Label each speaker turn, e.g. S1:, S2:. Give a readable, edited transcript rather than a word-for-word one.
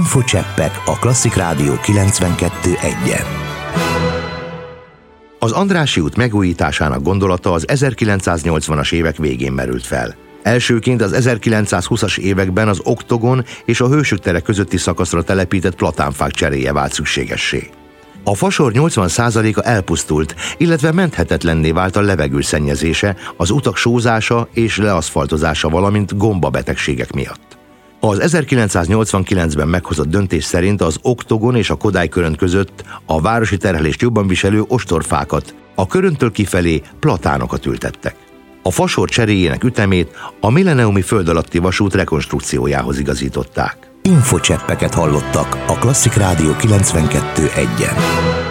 S1: Infocseppek a Klasszik Rádió 92.1-en. Az Andrássy út megújításának gondolata az 1980-as évek végén merült fel. Elsőként az 1920-as években az Oktogon és a Hősök tere közötti szakaszra telepített platánfák cseréje vált szükségessé. A fasor 80%-a elpusztult, illetve menthetetlenné vált a levegő szennyezése, az utak sózása és leaszfaltozása, valamint gombabetegségek miatt. Az 1989-ben meghozott döntés szerint az Oktogon és a Kodály Körönt között a városi terhelést jobban viselő ostorfákat, a Köröntől kifelé platánokat ültettek. A fasor cseréjének ütemét a milleniumi föld alatti vasút rekonstrukciójához igazították. Infocseppeket hallottak a Klasszik Rádió 92.1-en.